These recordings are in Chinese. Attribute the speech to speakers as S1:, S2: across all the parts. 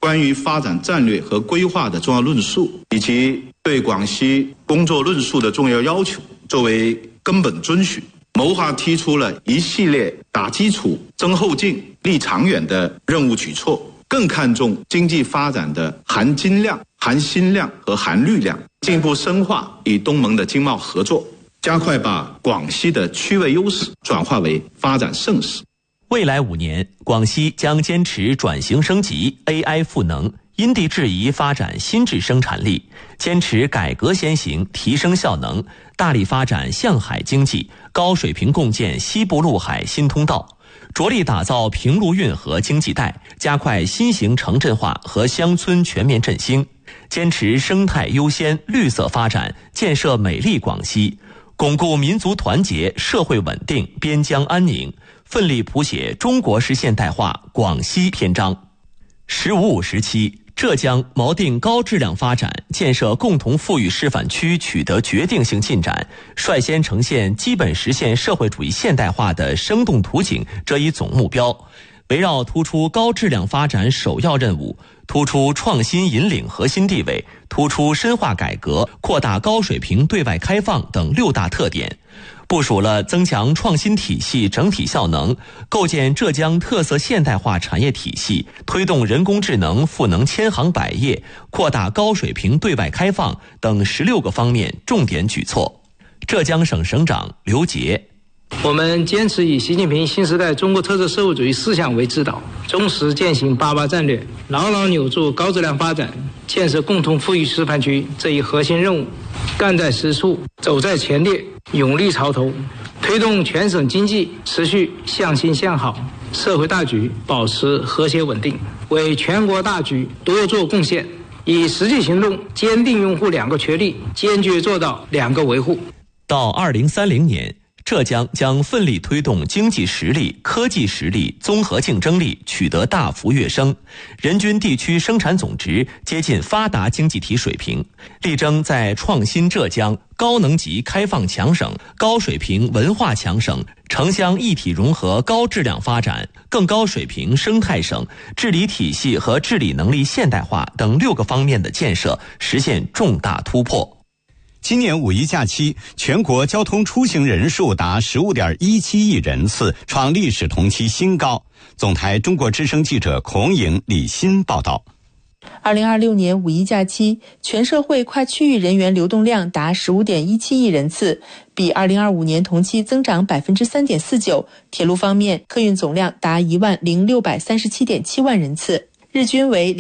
S1: 关于发展战略和规划的重要论述，以及对广西工作论述的重要要求作为根本遵循，谋划提出了一系列打基础、增后劲、立长远的任务举措，更看重经济发展的含金量、含心量和含绿量，进一步深化与东盟的经贸合作，加快把广西的区位优势转化为发展盛世。
S2: 未来5年，广西将坚持转型升级、AI 赋能，因地制宜发展新质生产力，坚持改革先行、提升效能，大力发展向海经济，高水平共建西部陆海新通道，着力打造平陆运河经济带，加快新型城镇化和乡村全面振兴，坚持生态优先、绿色发展，建设美丽广西，巩固民族团结、社会稳定、边疆安宁，奋力谱写中国式现代化广西篇章。“15+5”时期，浙江锚定高质量发展，建设共同富裕示范区取得决定性进展，率先呈现基本实现社会主义现代化的生动图景这一总目标，围绕突出高质量发展首要任务，突出创新引领核心地位，突出深化改革、扩大高水平对外开放等6大特点，部署了增强创新体系整体效能，构建浙江特色现代化产业体系，推动人工智能赋能千行百业，扩大高水平对外开放等16个方面重点举措。浙江省省长刘杰：
S3: 我们坚持以习近平新时代中国特色社会主义思想为指导，忠实践行88战略，牢牢扭住高质量发展、建设共同富裕示范区这一核心任务，干在实处，走在前列，勇立潮头，推动全省经济持续向新向好，社会大局保持和谐稳定，为全国大局多做贡献，以实际行动坚定拥护2个确立，坚决做到2个维护。
S2: 到2030年，浙江将奋力推动经济实力、科技实力、综合竞争力取得大幅跃升，人均地区生产总值接近发达经济体水平，力争在创新浙江、高能级开放强省、高水平文化强省、城乡一体融合高质量发展、更高水平生态省、治理体系和治理能力现代化等6个方面的建设实现重大突破。
S4: 今年5一假期，全国交通出行人数达15.17亿人次，创历史同期新高。总台中国之声记者孔颖、李欣报道。
S5: 2026年5一假期，全社会跨区域人员流动量达15.17亿人次，比2025年同期增长 3.49%。铁路方面，客运总量达10637.7万人次，日均为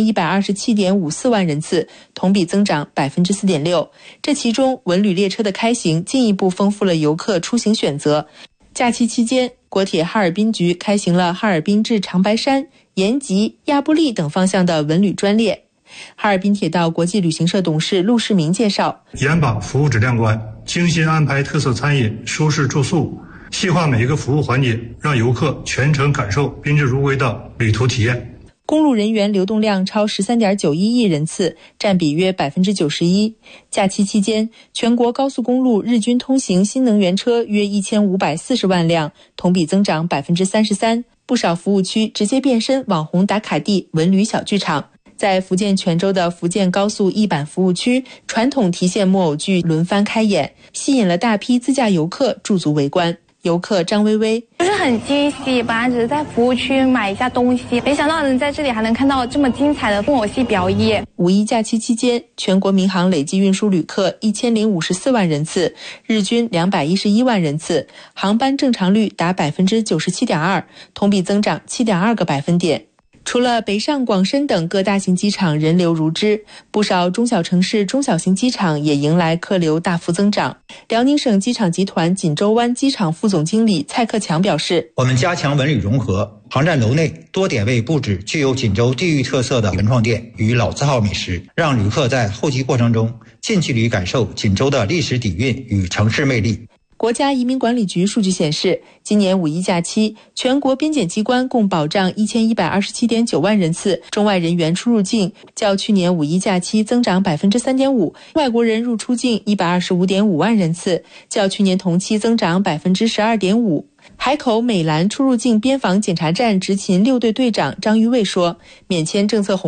S5: 2127.54万人次，同比增长 4.6%。这其中，文旅列车的开行进一步丰富了游客出行选择。假期期间，国铁哈尔滨局开行了哈尔滨至长白山、延吉、亚布力等方向的文旅专列。哈尔滨铁道国际旅行社董事陆世明介绍，
S6: 严把服务质量关，精心安排特色餐饮、舒适住宿，细化每一个服务环节，让游客全程感受宾至如归的旅途体验。
S5: 公路人员流动量超 13.91亿人次，占比约 91%。假期期间，全国高速公路日均通行新能源车约1540万辆，同比增长 33%。不少服务区直接变身网红打卡地、文旅小剧场。在福建泉州的福建高速一板服务区，传统提线木偶剧轮番开演，吸引了大批自驾游客驻足围观。游客张薇薇
S7: 就是很惊喜，本来只是在服务区买一下东西，没想到能在这里还能看到这么精彩的木偶戏表演。
S5: 5一假期期间，全国民航累计运输旅客1054万人次，日均211万人次，航班正常率达 97.2%， 同比增长 7.2个百分点。除了北上广深等各大型机场人流如织，不少中小城市中小型机场也迎来客流大幅增长。辽宁省机场集团锦州湾机场副总经理蔡克强表示，
S8: 我们加强文旅融合，航站楼内多点位布置具有锦州地域特色的原创店与老字号美食，让旅客在候机过程中近距离感受锦州的历史底蕴与城市魅力。
S5: 国家移民管理局数据显示，今年5一假期，全国边检机关共保障1127.9万人次中外人员出入境，较去年5一假期增长 3.5%， 外国人入出境125.5万人次，较去年同期增长 12.5%。海口美兰出入境边防检查站执勤6队队长张玉卫说，免签政策